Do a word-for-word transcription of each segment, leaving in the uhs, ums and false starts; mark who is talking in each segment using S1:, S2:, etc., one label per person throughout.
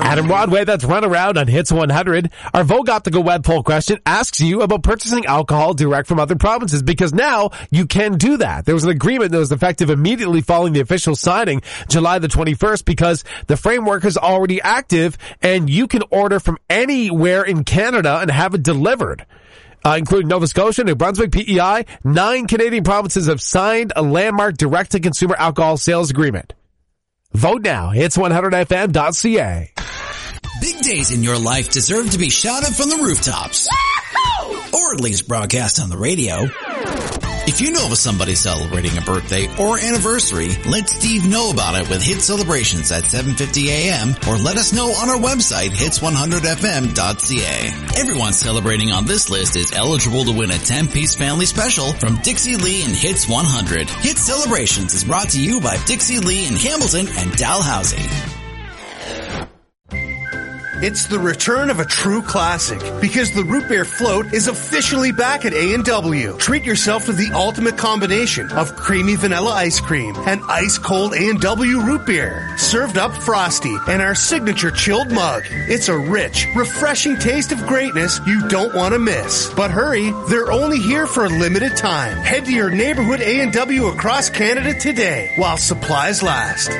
S1: Adam Rodway, that's Run Around on Hits one hundred. Our Vogue Optical web poll question asks you about purchasing alcohol direct from other provinces, because now you can do that. There was an agreement that was effective immediately following the official signing July the twenty-first, because the framework is already active and you can order from anywhere in Canada and have it delivered. Uh, including Nova Scotia, New Brunswick, P E I, nine Canadian provinces have signed a landmark direct-to-consumer alcohol sales agreement. Vote now. hits one hundred f m dot c a.
S2: Big days in your life deserve to be shouted from the rooftops. Or at least broadcast on the radio. If you know of somebody celebrating a birthday or anniversary, let Steve know about it with Hit Celebrations at seven fifty a m or let us know on our website, hits one hundred f m dot c a. Everyone celebrating on this list is eligible to win a ten-piece family special from Dixie Lee and Hits one hundred. Hit Celebrations is brought to you by Dixie Lee in Hamilton and Dalhousie.
S3: It's the return of a true classic, because the Root Beer Float is officially back at A and W. Treat yourself to the ultimate combination of creamy vanilla ice cream and ice-cold A and W root beer, served up frosty in our signature chilled mug. It's a rich, refreshing taste of greatness you don't want to miss. But hurry, they're only here for a limited time. Head to your neighborhood A and W across Canada today, while supplies last.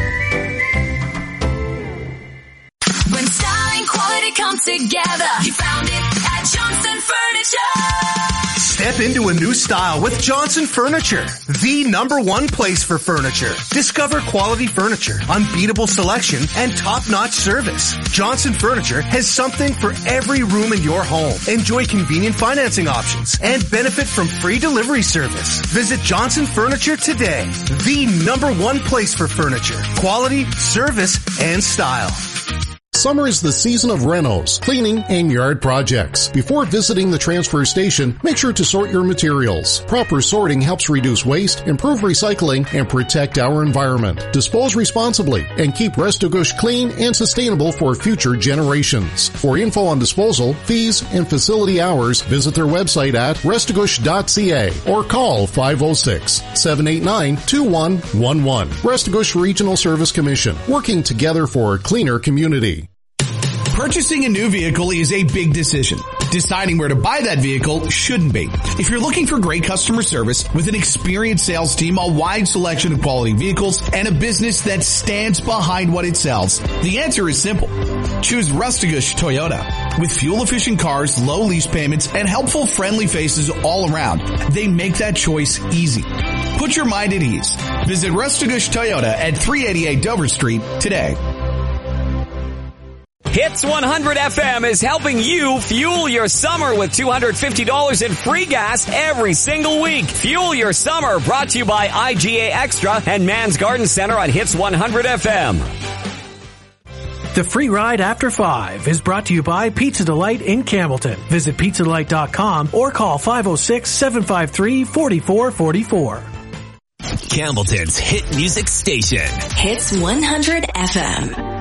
S4: Come together. You found it at Johnson Furniture.
S3: Step into a new style with Johnson Furniture, the number one place for furniture. Discover quality furniture, unbeatable selection, and top-notch service. Johnson Furniture has something for every room in your home. Enjoy convenient financing options and benefit from free delivery service. Visit Johnson Furniture today, the number one place for furniture, quality, service, and style.
S5: Summer is the season of renos, cleaning, and yard projects. Before visiting the transfer station, make sure to sort your materials. Proper sorting helps reduce waste, improve recycling, and protect our environment. Dispose responsibly and keep Restigouche clean and sustainable for future generations. For info on disposal, fees, and facility hours, visit their website at restigouche dot c a or call five oh six, seven eight nine, two one one one. Restigouche Regional Service Commission, working together for a cleaner community.
S6: Purchasing a new vehicle is a big decision. Deciding where to buy that vehicle shouldn't be. If you're looking for great customer service with an experienced sales team, a wide selection of quality vehicles, and a business that stands behind what it sells, the answer is simple. Choose Restigouche Toyota. With fuel-efficient cars, low lease payments, and helpful, friendly faces all around, they make that choice easy. Put your mind at ease. Visit Restigouche Toyota at three eighty-eight Dover Street today.
S7: Hits one hundred F M is helping you fuel your summer with two hundred fifty dollars in free gas every single week. Fuel your summer, brought to you by I G A Extra and Man's Garden Center on Hits one hundred F M.
S8: The Free Ride After five is brought to you by Pizza Delight in Campbellton. Visit pizza delight dot com or call five oh six, seven five three, four four four four.
S2: Campbellton's hit music station.
S4: Hits one hundred F M.